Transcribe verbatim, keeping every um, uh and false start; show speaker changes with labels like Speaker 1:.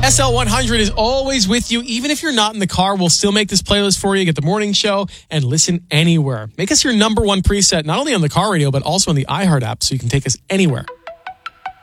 Speaker 1: S L one hundred is always with you. Even if you're not in the car, we'll still make this playlist for you. Get the morning show and listen anywhere. Make us your number one preset, not only on the car radio, but also on the iHeart app, so you can take us anywhere.